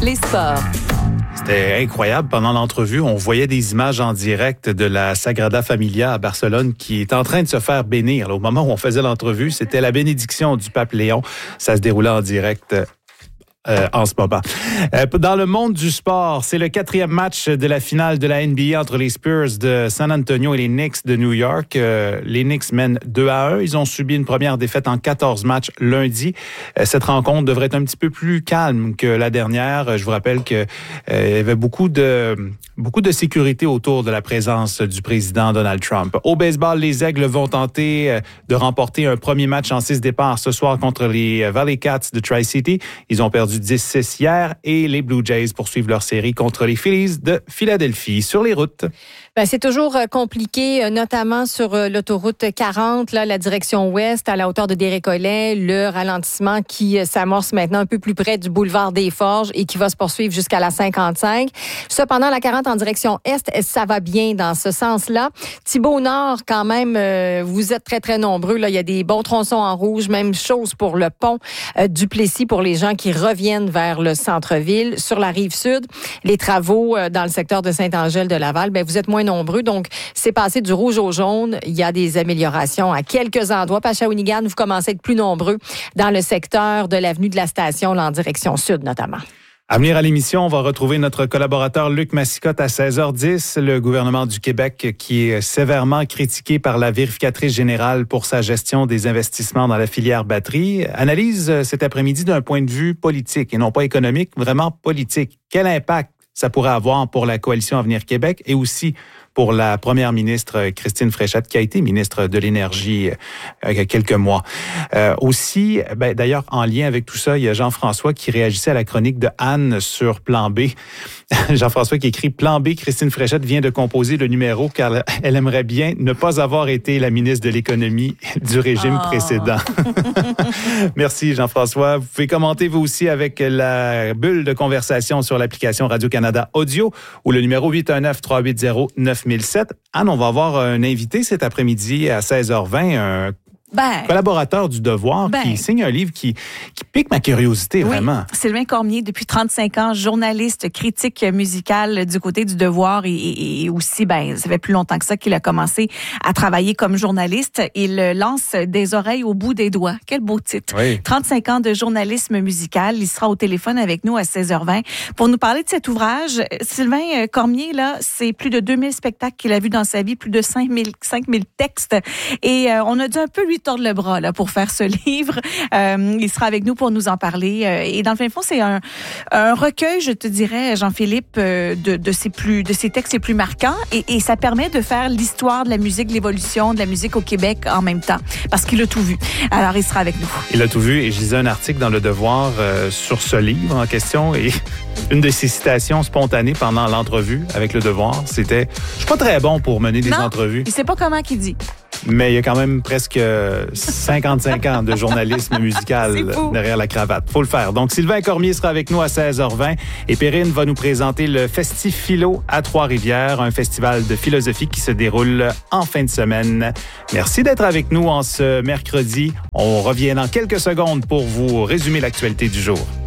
les sports. C'était incroyable. Pendant l'entrevue, on voyait des images en direct de la Sagrada Familia à Barcelone qui est en train de se faire bénir. Là, au moment où on faisait l'entrevue, c'était la bénédiction du pape Léon. Ça se déroulait en direct en ce moment. Dans le monde du sport, c'est le 4e match de la finale de la NBA entre les Spurs de San Antonio et les Knicks de New York. Les Knicks mènent 2-1. Ils ont subi une première défaite en 14 matchs lundi. Cette rencontre devrait être un petit peu plus calme que la dernière. Je vous rappelle que il y avait beaucoup de sécurité autour de la présence du président Donald Trump. Au baseball, les Aigles vont tenter de remporter un premier match en 6 départs ce soir contre les Valley Cats de Tri-City. Ils ont perdu 10-6 hier et les Blue Jays poursuivent leur série contre les Phillies de Philadelphie. Sur les routes. C'est toujours compliqué, notamment sur l'autoroute 40, là, la direction ouest, à la hauteur de Desrécollets, le ralentissement qui s'amorce maintenant un peu plus près du boulevard des Forges et qui va se poursuivre jusqu'à la 55. Cependant, la 40 en direction est, ça va bien dans ce sens-là. Thibault-Nord, quand même, vous êtes très, très nombreux. Là. Il y a des bons tronçons en rouge. Même chose pour le pont du Plessis pour les gens qui reviennent vers le centre-ville. Sur la rive sud, les travaux dans le secteur de Saint-Angèle de Laval, vous êtes moins nombreux. Donc, c'est passé du rouge au jaune. Il y a des améliorations à quelques endroits. Puis à Shawinigan, vous commencez à être plus nombreux dans le secteur de l'avenue de la Station, là, en direction sud notamment. À venir à l'émission, on va retrouver notre collaborateur Luc Massicotte à 16h10. Le gouvernement du Québec qui est sévèrement critiqué par la vérificatrice générale pour sa gestion des investissements dans la filière batterie. Analyse cet après-midi d'un point de vue politique et non pas économique, vraiment politique. Quel impact ça pourrait avoir pour la coalition Avenir Québec et aussi pour la première ministre Christine Fréchette, qui a été ministre de l'Énergie il y a quelques mois. Aussi, d'ailleurs, en lien avec tout ça, il y a Jean-François qui réagissait à la chronique de Anne sur Plan B. Jean-François qui écrit « Plan B, Christine Fréchette vient de composer le numéro car elle aimerait bien ne pas avoir été la ministre de l'Économie du régime précédent. » Merci Jean-François. Vous pouvez commenter vous aussi avec la bulle de conversation sur l'application Radio-Canada Audio ou le numéro 819-380-9007. Anne, on va avoir un invité cet après-midi à 16h20, un collaborateur du Devoir qui signe un livre qui pique ma curiosité, vraiment. Sylvain Cormier, depuis 35 ans, journaliste, critique musical du côté du Devoir et aussi, ça fait plus longtemps que ça qu'il a commencé à travailler comme journaliste. Il lance Des oreilles au bout des doigts. Quel beau titre. Oui. 35 ans de journalisme musical. Il sera au téléphone avec nous à 16h20 pour nous parler de cet ouvrage. Sylvain Cormier, là, c'est plus de 2000 spectacles qu'il a vus dans sa vie, plus de 5000 textes. Et on a dû un peu lui tordre le bras là, pour faire ce livre. Il sera avec nous pour nous en parler. Et dans le fin fond, c'est un recueil, je te dirais, Jean-Philippe, de ses textes les plus marquants. Et ça permet de faire l'histoire de la musique, l'évolution de la musique au Québec en même temps. Parce qu'il a tout vu. Alors, il sera avec nous. Il a tout vu. Et je lisais un article dans Le Devoir sur ce livre en question. Et une de ses citations spontanées pendant l'entrevue avec Le Devoir, c'était « Je suis pas très bon pour mener des entrevues. » Il sait pas comment qu'il dit. Mais il y a quand même presque 55 ans de journalisme musical derrière la cravate. Faut le faire. Donc, Sylvain Cormier sera avec nous à 16h20 et Perrine va nous présenter le Festi-Philo à Trois-Rivières, un festival de philosophie qui se déroule en fin de semaine. Merci d'être avec nous en ce mercredi. On revient dans quelques secondes pour vous résumer l'actualité du jour.